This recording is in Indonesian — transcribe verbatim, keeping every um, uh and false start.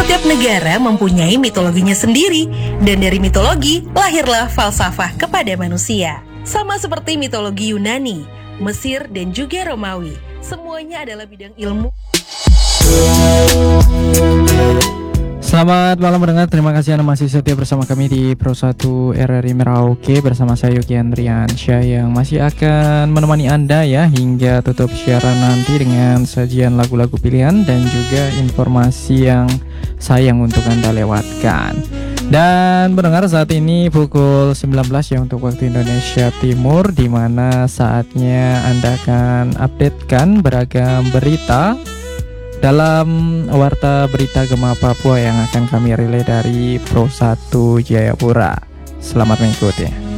Setiap negara mempunyai mitologinya sendiri, dan dari mitologi lahirlah falsafah kepada manusia. Sama seperti mitologi Yunani, Mesir, dan juga Romawi, semuanya adalah bidang ilmu. Selamat malam pendengar, terima kasih Anda masih setia bersama kami di Pro satu R R I Merauke bersama saya Yogi Andriansyah yang masih akan menemani Anda ya hingga tutup siaran nanti dengan sajian lagu-lagu pilihan dan juga informasi yang sayang untuk Anda lewatkan. Dan pendengar, saat ini pukul sembilan belas ya untuk waktu Indonesia Timur, di mana saatnya Anda akan updatekan beragam berita dalam Warta Berita Gema Papua yang akan kami relay dari Pro satu Jayapura. Selamat mengikuti.